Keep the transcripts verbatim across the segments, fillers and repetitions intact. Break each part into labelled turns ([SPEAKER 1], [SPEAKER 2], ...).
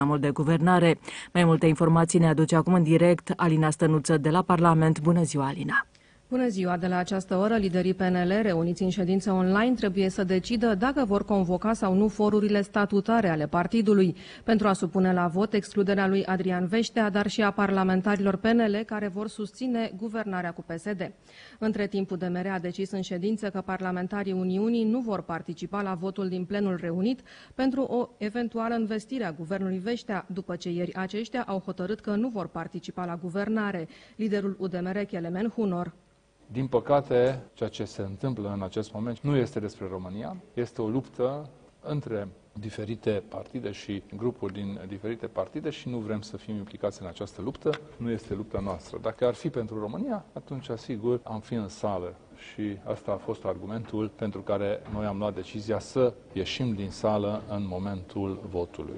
[SPEAKER 1] de guvernare. Mai multe informații ne aduce acum în direct Alina Stănuță de la Parlament. Bună ziua, Alina!
[SPEAKER 2] Bună ziua! De la această oră, liderii P N L reuniți în ședință online trebuie să decidă dacă vor convoca sau nu forurile statutare ale partidului pentru a supune la vot excluderea lui Adrian Veștea, dar și a parlamentarilor P N L care vor susține guvernarea cu P S D. Între timp, U D M R a decis în ședință că parlamentarii Uniunii nu vor participa la votul din plenul reunit pentru o eventuală învestire a guvernului Veștea, după ce ieri aceștia au hotărât că nu vor participa la guvernare. Liderul U D M R, Kelemen Hunor.
[SPEAKER 3] Din păcate, ceea ce se întâmplă în acest moment nu este despre România, este o luptă între diferite partide și grupuri din diferite partide și nu vrem să fim implicați în această luptă, nu este lupta noastră. Dacă ar fi pentru România, atunci, sigur, am fi în sală și asta a fost argumentul pentru care noi am luat decizia să ieșim din sală în momentul votului.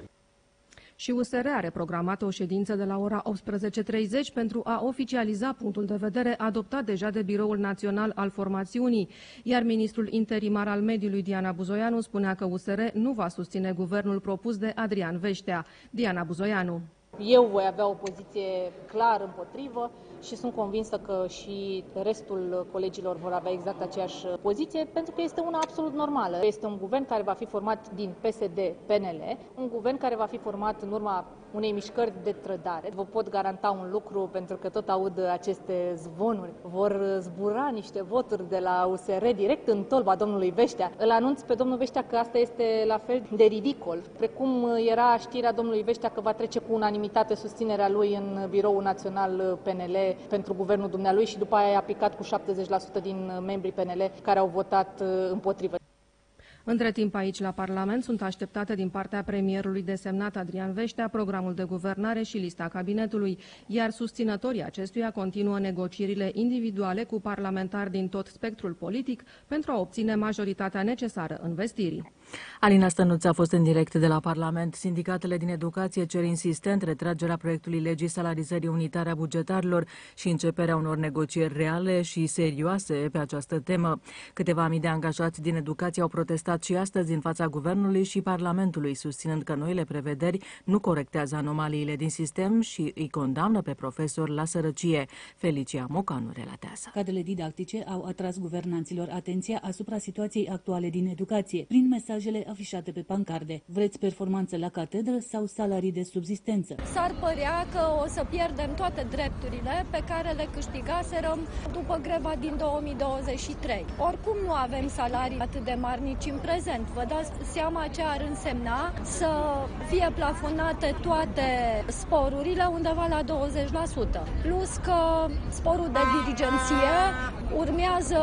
[SPEAKER 2] Și U S R are programată o ședință de la ora optsprezece treizeci pentru a oficializa punctul de vedere adoptat deja de Biroul Național al Formațiunii, iar ministrul interimar al mediului Diana Buzoianu spunea că U S R nu va susține guvernul propus de Adrian Veștea. Diana Buzoianu.
[SPEAKER 4] Eu voi avea o poziție clar împotrivă și sunt convinsă că și restul colegilor vor avea exact aceeași poziție, pentru că este una absolut normală. Este un guvern care va fi format din P S D P N L, un guvern care va fi format în urma unei mișcări de trădare. Vă pot garanta un lucru, pentru că tot aud aceste zvonuri. Vor zbura niște voturi de la U S R direct în tolba domnului Veștea. Îl anunț pe domnul Veștea că asta este la fel de ridicol, precum era știrea domnului Veștea că va trece cu unanimitate susținerea lui în Biroul Național P N L pentru guvernul dumnealui și după aia a picat cu șaptezeci la sută din membrii P N L care au votat împotrivă.
[SPEAKER 2] Între timp, aici la Parlament sunt așteptate din partea premierului desemnat Adrian Veștea programul de guvernare și lista cabinetului, iar susținătorii acestuia continuă negocierile individuale cu parlamentari din tot spectrul politic pentru a obține majoritatea necesară învestirii.
[SPEAKER 1] Alina Stănuță a fost în direct de la Parlament. Sindicatele din educație cer insistent retragerea proiectului legii salarizării unitare a bugetarilor și începerea unor negocieri reale și serioase pe această temă. Câteva mii de angajați din educație au protestat și astăzi în fața Guvernului și Parlamentului, susținând că noile prevederi nu corectează anomaliile din sistem și îi condamnă pe profesori la sărăcie. Felicia Mocanu relatează.
[SPEAKER 5] Cadrele didactice au atras guvernanților atenția asupra situației actuale din educație, prin mesajele afișate pe pancarde. Vreți performanță la catedră sau salarii de subzistență?
[SPEAKER 6] S-ar părea că o să pierdem toate drepturile pe care le câștigaserăm după greva din două mii douăzeci și trei. Oricum nu avem salarii atât de mari nici în prezent. Vă dați seama ce ar însemna să fie plafonate toate sporurile undeva la douăzeci la sută. Plus că sporul de dirigenție urmează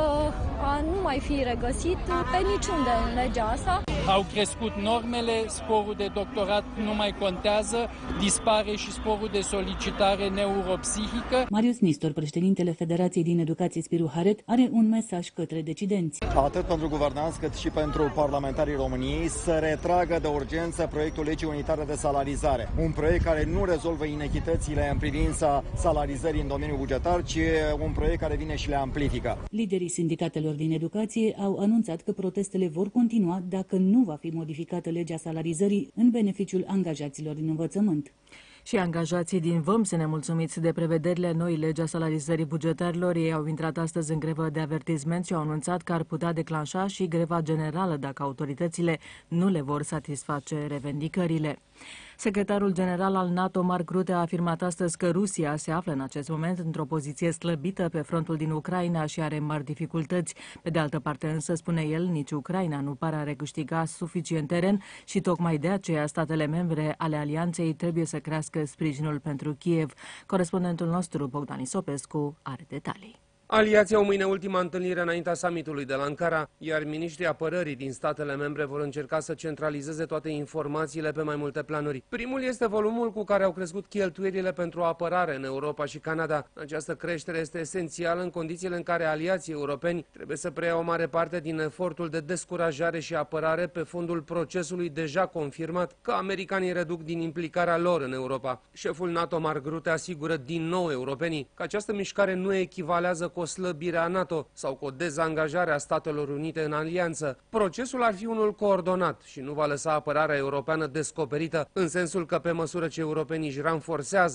[SPEAKER 6] a nu mai fi regăsit pe niciunde în legea asta.
[SPEAKER 7] Au crescut normele, sporul de doctorat nu mai contează, dispare și sporul de solicitare neuropsihică.
[SPEAKER 5] Marius Nistor, președintele Federației din Educație Spiru Haret, are un mesaj către decidenți.
[SPEAKER 8] Atât pentru guvernanți cât și pentru parlamentarii României să retragă de urgență proiectul legii unitare de salarizare. Un proiect care nu rezolvă inechitățile în privința salarizării în domeniul bugetar, ci un proiect care vine și le amplifică.
[SPEAKER 5] Liderii sindicatelor din educație au anunțat că protestele vor continua dacă nu va fi modificată legea salarizării în beneficiul angajaților din învățământ.
[SPEAKER 1] Și angajații din V A M se nemulțumiți de prevederile noi legea salarizării bugetarilor. Ei au intrat astăzi în grevă de avertisment și au anunțat că ar putea declanșa și greva generală dacă autoritățile nu le vor satisface revendicările. Secretarul general al NATO, Mark Rutte, a afirmat astăzi că Rusia se află în acest moment într-o poziție slăbită pe frontul din Ucraina și are mari dificultăți. Pe de altă parte însă, spune el, nici Ucraina nu pare a recâștiga suficient teren și tocmai de aceea statele membre ale alianței trebuie să crească sprijinul pentru Kiev. Corespondentul nostru, Bogdan Isopescu, are detalii.
[SPEAKER 9] Aliații au mâine ultima întâlnire înaintea summitului de la Ankara, iar miniștrii apărării din statele membre vor încerca să centralizeze toate informațiile pe mai multe planuri. Primul este volumul cu care au crescut cheltuielile pentru apărare în Europa și Canada. Această creștere este esențială în condițiile în care aliații europeni trebuie să preia o mare parte din efortul de descurajare și apărare pe fondul procesului deja confirmat că americanii reduc din implicarea lor în Europa. Șeful NATO, Mark Rutte, asigură din nou europenii că această mișcare nu echivalează cu o slăbire a NATO sau cu o dezangajare a Statelor Unite în alianță. Procesul ar fi unul coordonat și nu va lăsa apărarea europeană descoperită, în sensul că pe măsură ce europenii își ranforsează